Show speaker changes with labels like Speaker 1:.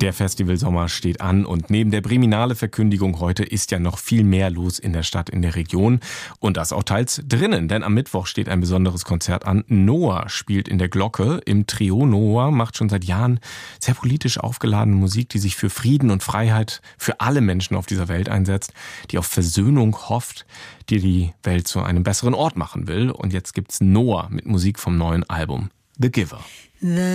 Speaker 1: Der Festivalsommer steht an und neben der Briminale-Verkündigung heute ist ja noch viel mehr los in der Stadt, in der Region und das auch teils drinnen, denn am Mittwoch steht ein besonderes Konzert an. Noah spielt in der Glocke im Trio. Noah macht schon seit Jahren sehr politisch aufgeladene Musik, die sich für Frieden und Freiheit für alle Menschen auf dieser Welt einsetzt, die auf Versöhnung hofft, die die Welt zu einem besseren Ort machen will. Und jetzt gibt's Noah mit Musik vom neuen Album The Giver.